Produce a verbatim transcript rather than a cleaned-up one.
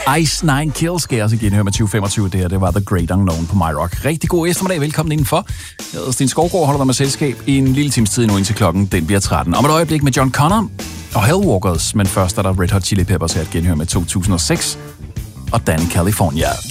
Ice Nine Kills skal jeg også genhøre med tyve femogtyve. Det her, det var The Great Unknown på My Rock. Rigtig god eftermiddag. Velkommen indenfor. Jeg hedder Sten Skovgaard, holder dig med selskab i en lille times tid nu indtil klokken. Den bliver tretten. Om et øjeblik med John Connor og Hellwalkers. Men først er der Red Hot Chili Peppers her at genhøre med to tusind og seks og Dan California.